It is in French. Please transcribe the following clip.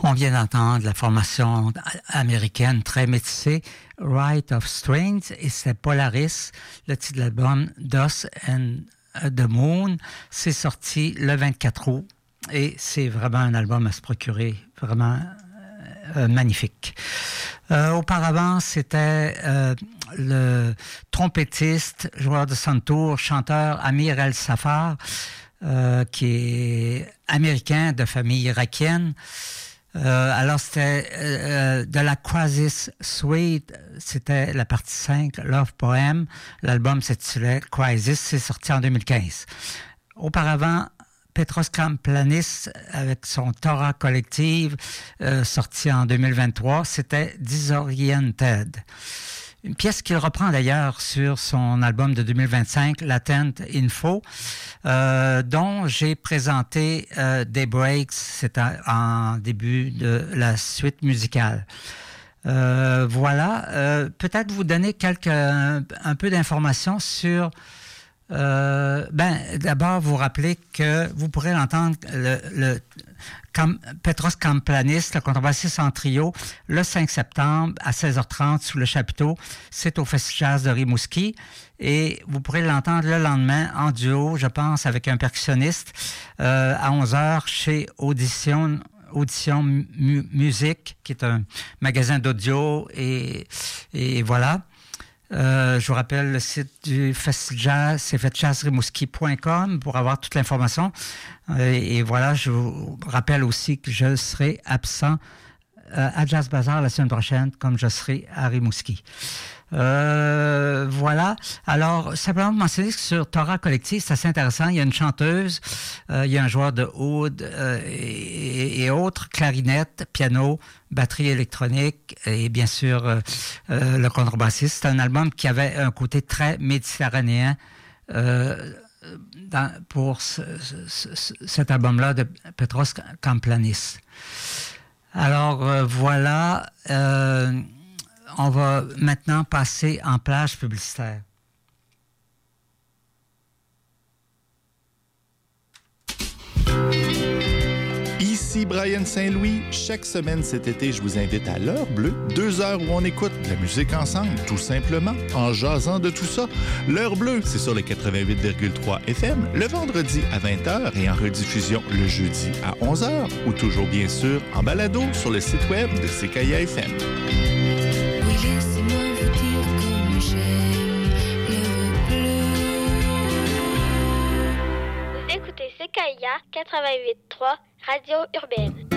On vient d'entendre la formation américaine très métissée, Rite of Strings, et c'est Polaris, le titre de l'album Dust and the Moon. C'est sorti le 24 août et c'est vraiment un album à se procurer, vraiment magnifique. Auparavant, c'était le trompettiste, joueur de santour, chanteur Amir El Safar, qui est américain de famille irakienne. Alors, c'était de la Crisis Suite, c'était la partie 5, Love Poem. L'album s'intitulait Crisis, c'est sorti en 2015. Auparavant, Petros Kamplanis, avec son Torah Collective, sorti en 2023, c'était Disoriented. Une pièce qu'il reprend d'ailleurs sur son album de 2025, Latent Info, dont j'ai présenté des breaks, c'est en début de la suite musicale. Voilà, peut-être vous donner un peu d'informations sur... d'abord, vous rappeler que vous pourrez l'entendre, Petros Kamplanis, le contrebassiste en trio, le 5 septembre à 16h30 sous le chapiteau. C'est au Festival Jazz de Rimouski. Et vous pourrez l'entendre le lendemain en duo, je pense, avec un percussionniste à 11h chez Audition Musique, qui est un magasin d'audio. Et voilà. Je vous rappelle le site du Festival Jazz, c'est festivaljazzrimouski.com pour avoir toute l'information. Et voilà, je vous rappelle aussi que je serai absent à Jazz Bazaar la semaine prochaine, comme je serai à Rimouski. Voilà. Alors, simplement mentionner que sur Torah Collective, c'est assez intéressant. Il y a une chanteuse, il y a un joueur de oud et autres, clarinette, piano, batterie électronique et bien sûr le contrebassiste. C'est un album qui avait un côté très méditerranéen pour cet album-là de Petros Kamplanis. Alors, voilà... on va maintenant passer en plage publicitaire. Ici Brian Saint-Louis. Chaque semaine cet été, je vous invite à l'heure bleue, 2 heures où on écoute de la musique ensemble, tout simplement, en jasant de tout ça. L'heure bleue, c'est sur le 88,3 FM, le vendredi à 20h et en rediffusion le jeudi à 11h, ou toujours bien sûr en balado sur le site web de CKIA FM. CKIA 88.3 Radio Urbaine.